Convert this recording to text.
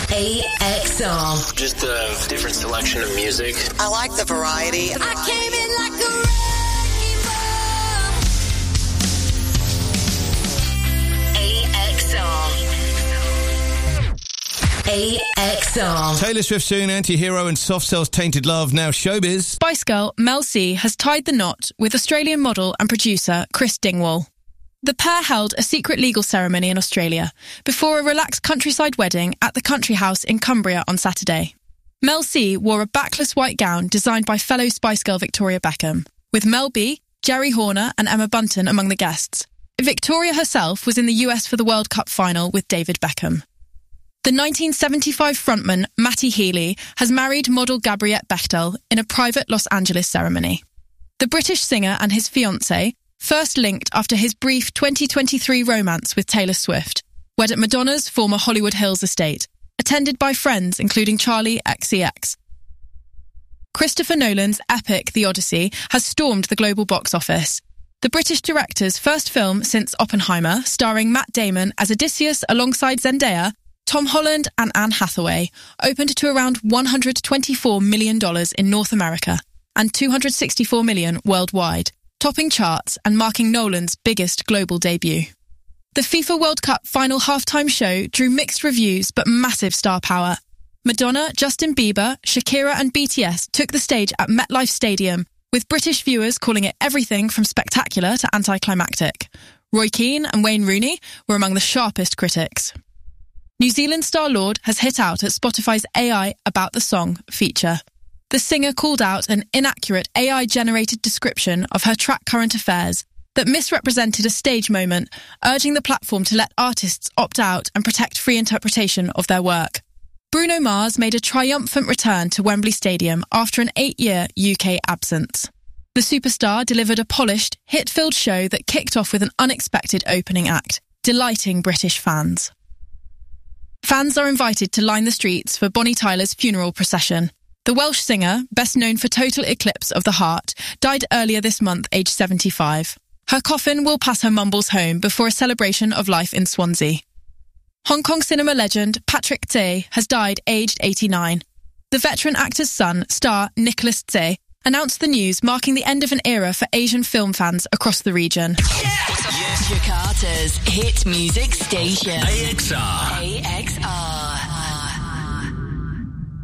AXR. Just a different selection of music. I like the variety. I came in like a wrecking ball. AXR. Taylor Swift soon, Anti-Hero and Soft Cell's Tainted Love, now Showbiz. Spice Girl Mel C has tied the knot with Australian model and producer Chris Dingwall. The pair held a secret legal ceremony in Australia before a relaxed countryside wedding at the country house in Cumbria on Saturday. Mel C wore a backless white gown designed by fellow Spice Girl Victoria Beckham, with Mel B, Jerry Horner and Emma Bunton among the guests. Victoria herself was in the US for the World Cup final with David Beckham. The 1975 frontman Matty Healy has married model Gabriette Bechtel in a private Los Angeles ceremony. The British singer and his fiancée first linked after his brief 2023 romance with Taylor Swift, wed at Madonna's former Hollywood Hills estate, attended by friends including Charli XCX. Christopher Nolan's epic The Odyssey has stormed the global box office. The British director's first film since Oppenheimer, starring Matt Damon as Odysseus alongside Zendaya, Tom Holland and Anne Hathaway, opened to around $124 million in North America and $264 million worldwide, topping charts and marking Nolan's biggest global debut. The FIFA World Cup final halftime show drew mixed reviews but massive star power. Madonna, Justin Bieber, Shakira and BTS took the stage at MetLife Stadium, with British viewers calling it everything from spectacular to anticlimactic. Roy Keane and Wayne Rooney were among the sharpest critics. New Zealand star Lorde has hit out at Spotify's AI About the Song feature. The singer called out an inaccurate AI-generated description of her track Current Affairs that misrepresented a stage moment, urging the platform to let artists opt out and protect free interpretation of their work. Bruno Mars made a triumphant return to Wembley Stadium after an 8-year UK absence. The superstar delivered a polished, hit-filled show that kicked off with an unexpected opening act, delighting British fans. Fans are invited to line the streets for Bonnie Tyler's funeral procession. The Welsh singer, best known for Total Eclipse of the Heart, died earlier this month, aged 75. Her coffin will pass her mumble's home before a celebration of life in Swansea. Hong Kong cinema legend Patrick Tsay has died aged 89. The veteran actor's son, star Nicholas Tsay, announced the news, marking the end of an era for Asian film fans across the region. Jakarta's hit music station. AXR. AXR.